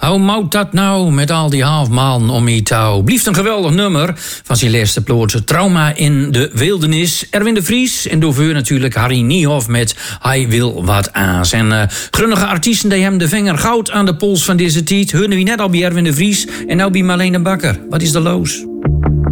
Hoe moet dat nou met al die halfmalen om je touw? Blieft een geweldig nummer van zijn laatste ploot. Trauma in de wildernis. Erwin de Vries en door natuurlijk Harry Niehoff met Hij wil wat aas. En grunnige artiesten die hem de vinger goud aan de pols van deze tijd. Hoorden we net al bij Erwin de Vries en nou bij Marlene Bakker. Wat is de loos?